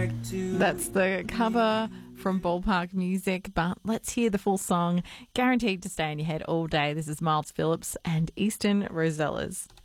That's the cover from Ballpark Music, but let's hear the full song, guaranteed to stay in your head all day. This is Miles Phillips and Eastern Rosellas.